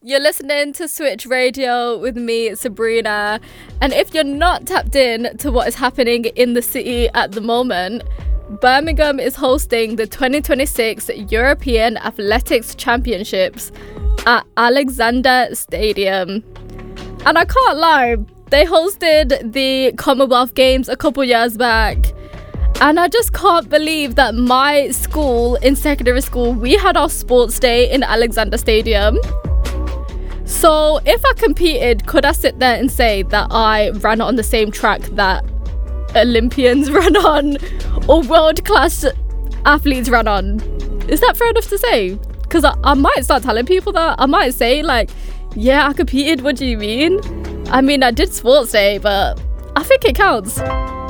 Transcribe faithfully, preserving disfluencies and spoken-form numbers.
You're listening to Switch Radio with me, Sabrina. And if you're not tapped in to what is happening in the city at the moment, Birmingham is hosting the twenty twenty-six European Athletics Championships at Alexander Stadium. And I can't lie, they hosted the Commonwealth Games a couple years back. And I just can't believe that my school, in secondary school, we had our sports day in Alexander Stadium. So if I competed, could I sit there and say that I ran on the same track that Olympians ran on or world-class athletes ran on? Is that fair enough to say? Because I, I might start telling people that. I might say like, yeah, I competed, what do you mean? I mean, I did sports day, but I think it counts.